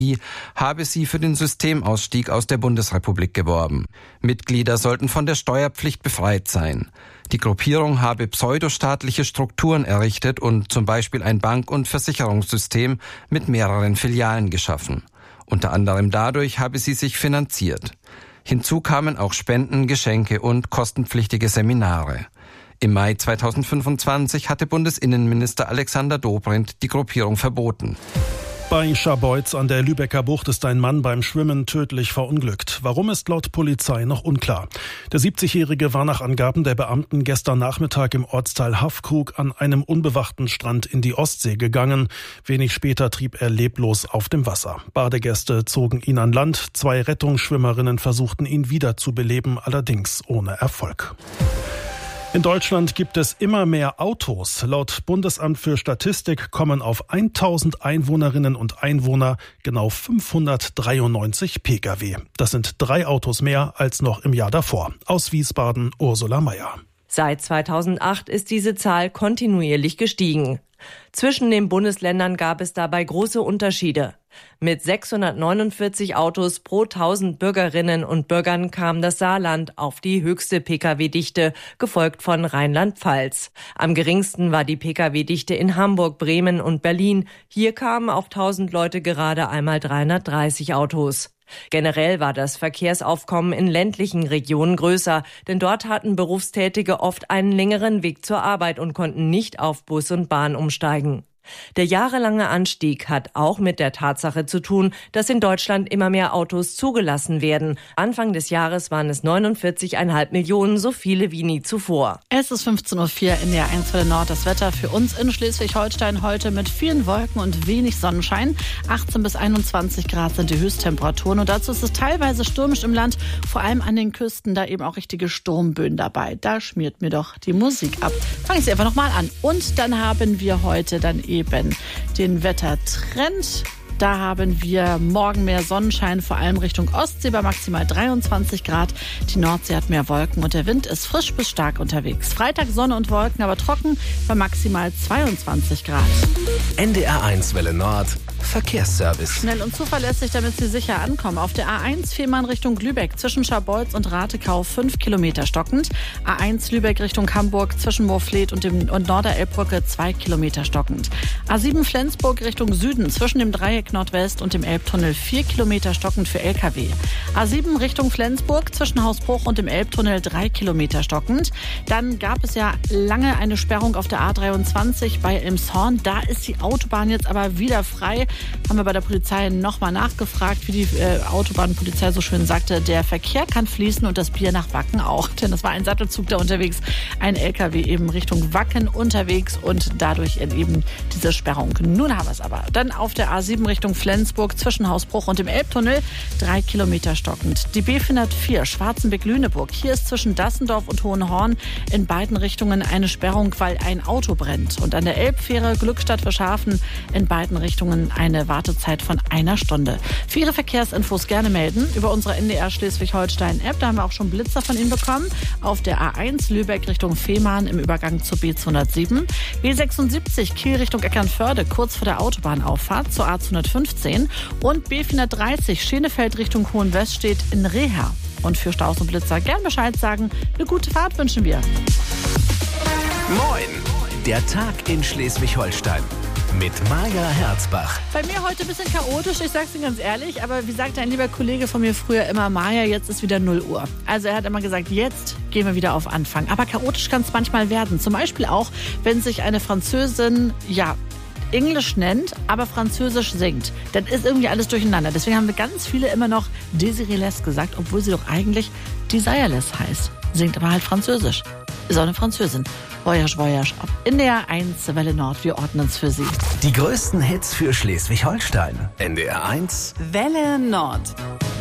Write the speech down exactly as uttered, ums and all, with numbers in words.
habe sie für den Systemausstieg aus der Bundesrepublik geworben. Mitglieder sollten von der Steuerpflicht befreit sein. Die Gruppierung habe pseudostaatliche Strukturen errichtet und zum Beispiel ein Bank- und Versicherungssystem mit mehreren Filialen geschaffen. Unter anderem dadurch habe sie sich finanziert. Hinzu kamen auch Spenden, Geschenke und kostenpflichtige Seminare. Im Mai zweitausendfünfundzwanzig hatte Bundesinnenminister Alexander Dobrindt die Gruppierung verboten. Bei Scharbeutz an der Lübecker Bucht ist ein Mann beim Schwimmen tödlich verunglückt. Warum, ist laut Polizei noch unklar. Der siebzigjährige war nach Angaben der Beamten gestern Nachmittag im Ortsteil Haffkrug an einem unbewachten Strand in die Ostsee gegangen. Wenig später trieb er leblos auf dem Wasser. Badegäste zogen ihn an Land. Zwei Rettungsschwimmerinnen versuchten ihn wiederzubeleben, allerdings ohne Erfolg. In Deutschland gibt es immer mehr Autos. Laut Bundesamt für Statistik kommen auf tausend Einwohnerinnen und Einwohner genau fünfhundertdreiundneunzig Pkw. Das sind drei Autos mehr als noch im Jahr davor. Aus Wiesbaden, Ursula Meier. Seit zweitausendacht ist diese Zahl kontinuierlich gestiegen. Zwischen den Bundesländern gab es dabei große Unterschiede. Mit sechshundertneunundvierzig Autos pro tausend Bürgerinnen und Bürgern kam das Saarland auf die höchste Pkw-Dichte, gefolgt von Rheinland-Pfalz. Am geringsten war die Pkw-Dichte in Hamburg, Bremen und Berlin. Hier kamen auf tausend Leute gerade einmal dreihundertdreißig Autos. Generell war das Verkehrsaufkommen in ländlichen Regionen größer, denn dort hatten Berufstätige oft einen längeren Weg zur Arbeit und konnten nicht auf Bus und Bahn umsteigen. Der jahrelange Anstieg hat auch mit der Tatsache zu tun, dass in Deutschland immer mehr Autos zugelassen werden. Anfang des Jahres waren es neunundvierzig Komma fünf Millionen, so viele wie nie zuvor. Es ist fünfzehn Uhr vier in der eins Welle Nord. Das Wetter für uns in Schleswig-Holstein heute mit vielen Wolken und wenig Sonnenschein. achtzehn bis einundzwanzig Grad sind die Höchsttemperaturen. Und dazu ist es teilweise stürmisch im Land, vor allem an den Küsten, da eben auch richtige Sturmböen dabei. Da schmiert mir doch die Musik ab. Fange ich sie einfach nochmal an. Und dann haben wir heute dann eben den Wettertrend. Da haben wir morgen mehr Sonnenschein, vor allem Richtung Ostsee bei maximal dreiundzwanzig Grad. Die Nordsee hat mehr Wolken und der Wind ist frisch bis stark unterwegs. Freitag Sonne und Wolken, aber trocken bei maximal zweiundzwanzig Grad. N D R eins Welle Nord. Verkehrsservice. Schnell und zuverlässig, damit Sie sicher ankommen. Auf der A eins Fehmarn Richtung Lübeck zwischen Scharbeutz und Ratekau fünf Kilometer stockend. A eins Lübeck Richtung Hamburg zwischen Moorfleet und, dem, und Norderelbbrücke zwei Kilometer stockend. A sieben Flensburg Richtung Süden zwischen dem Dreieck Nordwest und dem Elbtunnel vier Kilometer stockend für L K W. A sieben Richtung Flensburg zwischen Hausbruch und dem Elbtunnel drei Kilometer stockend. Dann gab es ja lange eine Sperrung auf der A dreiundzwanzig bei Elmshorn. Da ist die Autobahn jetzt aber wieder frei. Haben wir bei der Polizei nochmal nachgefragt, wie die äh, Autobahnpolizei so schön sagte, der Verkehr kann fließen und das Bier nach Wacken auch. Denn es war ein Sattelzug da unterwegs, ein L K W eben Richtung Wacken unterwegs und dadurch eben diese Sperrung. Nun haben wir es aber. Dann auf der A sieben Richtung Flensburg zwischen Hausbruch und dem Elbtunnel drei Kilometer stockend. Die B vierhundertvier Schwarzenbeck-Lüneburg. Hier ist zwischen Dassendorf und Hohenhorn in beiden Richtungen eine Sperrung, weil ein Auto brennt. Und an der Elbfähre Glückstadt Verschafen in beiden Richtungen eine Wartezeit von einer Stunde. Für Ihre Verkehrsinfos gerne melden über unsere N D R Schleswig-Holstein-App. Da haben wir auch schon Blitzer von Ihnen bekommen. Auf der A eins Lübeck Richtung Fehmarn im Übergang zur B zweihundertsieben. B sechsundsiebzig Kiel Richtung Eckernförde kurz vor der Autobahnauffahrt zur A zweihundertfünfzehn. Und B vierhundertdreißig Schenefeld Richtung Hohenweststedt in Reha. Und für Staus und Blitzer gern Bescheid sagen. Eine gute Fahrt wünschen wir. Moin! Der Tag in Schleswig-Holstein. Mit Maja Herzbach. Bei mir heute ein bisschen chaotisch, ich sag's Ihnen ganz ehrlich, aber wie sagte ein lieber Kollege von mir früher immer, Maja, jetzt ist wieder null Uhr. Also er hat immer gesagt, jetzt gehen wir wieder auf Anfang. Aber chaotisch kann es manchmal werden. Zum Beispiel auch, wenn sich eine Französin, ja, Englisch nennt, aber Französisch singt. Dann ist irgendwie alles durcheinander. Deswegen haben wir ganz viele immer noch Desiree-less gesagt, obwohl sie doch eigentlich Desireless heißt. Singt aber halt Französisch. Ist auch eine Französin. Voyage, Voyage. In der eins Welle Nord. Wir ordnen es für Sie. Die größten Hits für Schleswig-Holstein. N D R eins Welle Nord.